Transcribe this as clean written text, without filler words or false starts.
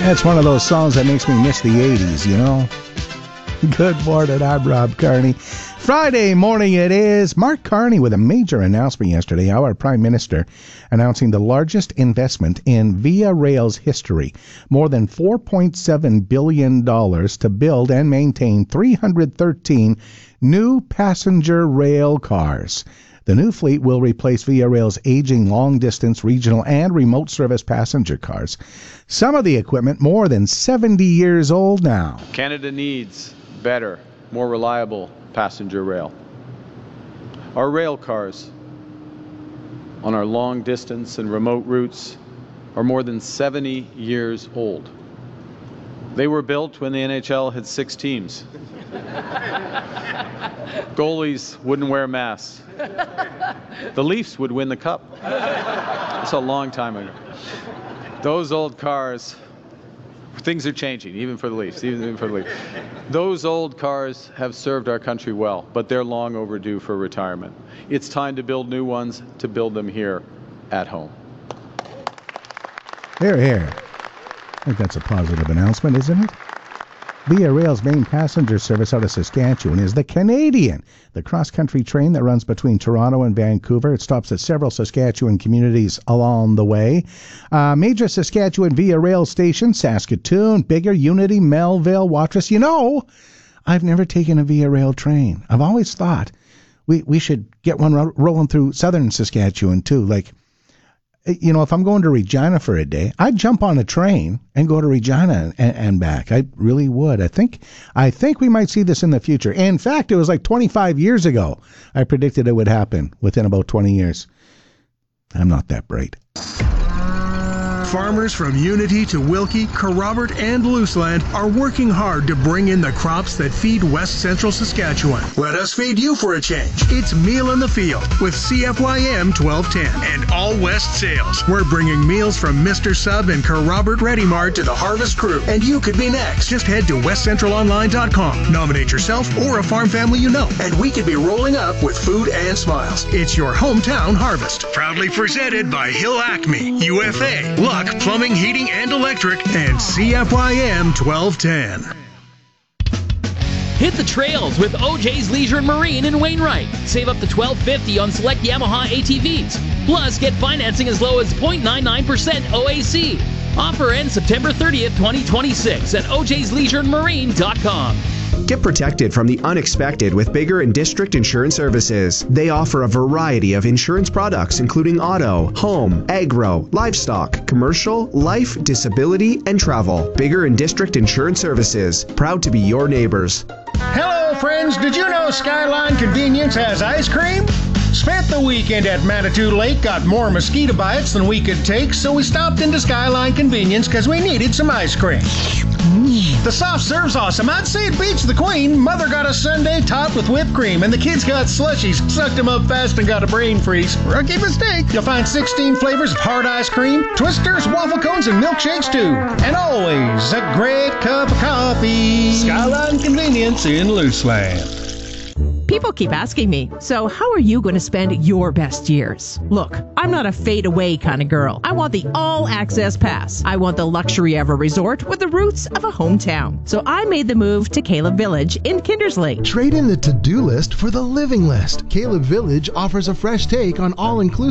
That's one of those songs that makes me miss the 80s, you know? Good morning, I'm Rob Carney. Friday morning it is. Mark Carney with a major announcement yesterday. Our Prime Minister announcing the largest investment in Via Rail's history. More than $4.7 billion to build and maintain 313 new passenger rail cars. The new fleet will replace Via Rail's aging long-distance, regional, and remote service passenger cars. Some of the equipment more than 70 years old now. Canada needs better, more reliable passenger rail. Our rail cars on our long-distance and remote routes are more than 70 years old. They were built when the NHL had 6 teams. Goalies wouldn't wear masks. The Leafs would win the cup. That's a long time ago. Those old cars, things are changing, even for the Leafs, Those old cars have served our country well, but they're long overdue for retirement. It's time to build new ones, to build them here at home. Here, here. I think that's a positive announcement, isn't it? Via Rail's main passenger service out of Saskatchewan is the Canadian, the cross-country train that runs between Toronto and Vancouver. It stops at several Saskatchewan communities along the way. Major Saskatchewan Via Rail stations, Saskatoon, Biggar, Unity, Melville, Watrous. You know, I've never taken a Via Rail train. I've always thought we should get one rolling through southern Saskatchewan too. Like, you know, if I'm going to Regina for a day, I'd jump on a train and go to Regina and back. I really would. I think we might see this in the future. In fact, it was like 25 years ago I predicted it would happen within about 20 years. I'm not that bright. Farmers from Unity to Wilkie, Kerrobert, and Luseland are working hard to bring in the crops that feed West Central Saskatchewan. Let us feed you for a change. It's Meal in the Field with CFYM 1210 and All West Sales. We're bringing meals from Mr. Sub and Kerrobert Ready Mart to the Harvest Crew, and you could be next. Just head to westcentralonline.com, nominate yourself or a farm family you know, and we could be rolling up with food and smiles. It's your hometown harvest. Proudly presented by Hill Acme, UFA, Luck Plumbing, Heating, and Electric, and CFYM 1210. Hit the trails with OJ's Leisure and Marine in Wainwright. Save up to $1,250 on select Yamaha ATVs. Plus, get financing as low as 0.99% OAC. Offer ends September 30th, 2026 at ojsleisureandmarine.com. Get protected from the unexpected with Biggar and District Insurance Services. They offer a variety of insurance products including auto, home, agro, livestock, commercial, life, disability, and travel. Biggar and District Insurance Services. Proud to be your neighbors. Hello, friends. Did you know Skyline Convenience has ice cream? Spent the weekend at Manitou Lake, got more mosquito bites than we could take, so we stopped into Skyline Convenience because we needed some ice cream. The soft serve's awesome. I'd say it beats the Queen. Mother got a sundae topped with whipped cream, and the kids got slushies, sucked them up fast, and got a brain freeze. Rookie mistake. You'll find 16 flavors of hard ice cream, twisters, waffle cones, and milkshakes too. And always a great cup of coffee. Skyline Convenience in Luseland. People keep asking me, so how are you going to spend your best years? Look, I'm not a fade-away kind of girl. I want the all-access pass. I want the luxury of a resort with the roots of a hometown. So I made the move to Caleb Village in Kindersley. Trade in the to-do list for the living list. Caleb Village offers a fresh take on all-inclusive